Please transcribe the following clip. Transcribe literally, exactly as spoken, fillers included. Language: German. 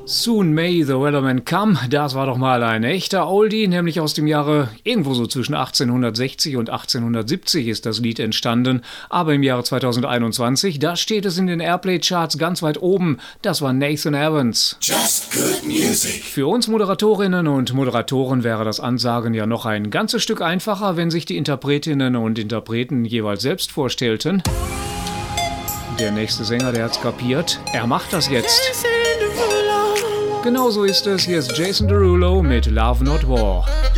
Soon May the Weatherman Come, das war doch mal ein echter Oldie, nämlich aus dem Jahre irgendwo so zwischen achtzehnhundertsechzig und achtzehnhundertsiebzig ist das Lied entstanden, aber im Jahre zweitausendeinundzwanzig, da steht es in den Airplay-Charts ganz weit oben, das war Nathan Evans. Just good music. Für uns Moderatorinnen und Moderatoren wäre das Ansagen ja noch ein ganzes Stück einfacher, wenn sich die Interpretinnen und Interpreten jeweils selbst vorstellten. Der nächste Sänger, der hat's kapiert, er macht das jetzt. Genau so ist es, hier ist Jason Derulo mit Love Not War.